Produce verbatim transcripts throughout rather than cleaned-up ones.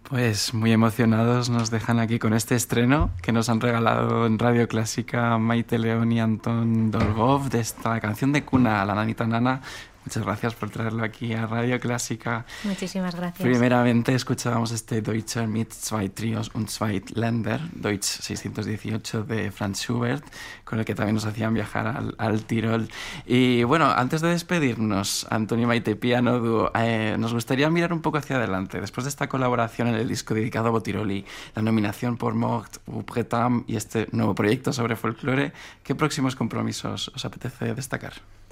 Pues muy emocionados nos dejan aquí con este estreno que nos han regalado en Radio Clásica Maite León y Antón Dolgov de esta canción de cuna, La Nanita Nana. Muchas gracias por traerlo aquí a Radio Clásica. Muchísimas gracias. Primeramente escuchábamos este Deutscher mit zwei Trios und zwei Länder, Deutsch seiscientos dieciocho de Franz Schubert, con el que también nos hacían viajar al, al Tirol. Y bueno, antes de despedirnos, Antonio y Maite, piano dúo, eh, nos gustaría mirar un poco hacia adelante. Después de esta colaboración en el disco dedicado a Botiroli, la nominación por Mort ou Pretam y este nuevo proyecto sobre folclore, ¿qué próximos compromisos os apetece destacar?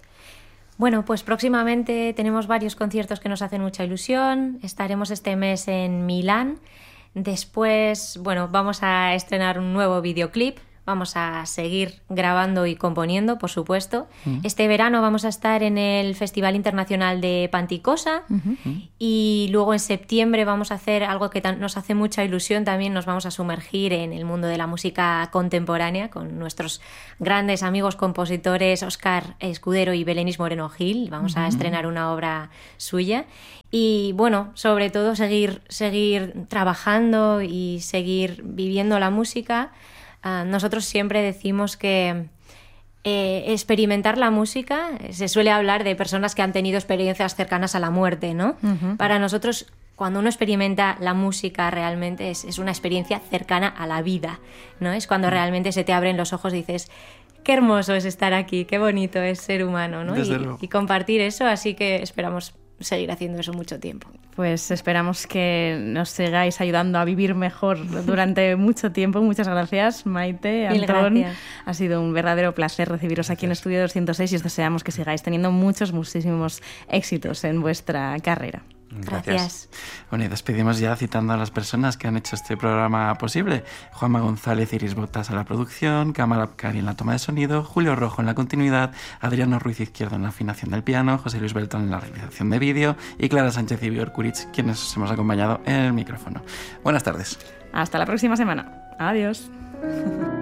Bueno, pues próximamente tenemos varios conciertos que nos hacen mucha ilusión. Estaremos este mes en Milán. Después, bueno, vamos a estrenar un nuevo videoclip. Vamos a seguir grabando y componiendo, por supuesto. Uh-huh. Este verano vamos a estar en el Festival Internacional de Panticosa. Uh-huh. Y luego en septiembre vamos a hacer algo que nos hace mucha ilusión. También nos vamos a sumergir en el mundo de la música contemporánea con nuestros grandes amigos compositores Óscar Escudero y Belenis Moreno Gil. Vamos uh-huh. a estrenar una obra suya. Y bueno, sobre todo seguir, seguir trabajando y seguir viviendo la música. Uh, nosotros siempre decimos que eh, experimentar la música, se suele hablar de personas que han tenido experiencias cercanas a la muerte, ¿no? Uh-huh. Para nosotros, cuando uno experimenta la música realmente es, es una experiencia cercana a la vida, ¿no? Es cuando realmente se te abren los ojos y dices, qué hermoso es estar aquí, qué bonito es ser humano, ¿no? Y, y compartir eso, así que esperamos seguir haciendo eso mucho tiempo. Pues esperamos que nos sigáis ayudando a vivir mejor durante mucho tiempo. Muchas gracias, Maite, Antón. Ha sido un verdadero placer recibiros aquí en Estudio doscientos seis y os deseamos que sigáis teniendo muchos, muchísimos éxitos en vuestra carrera. Gracias. Gracias. Bueno, y despedimos ya citando a las personas que han hecho este programa posible. Juanma González, Iris Botas a la producción, Kamal Abkari en la toma de sonido, Julio Rojo en la continuidad, Adriano Ruiz Izquierdo en la afinación del piano, José Luis Beltrán en la realización de vídeo y Clara Sánchez y Bior Kuritz, quienes os hemos acompañado en el micrófono. Buenas tardes. Hasta la próxima semana. Adiós.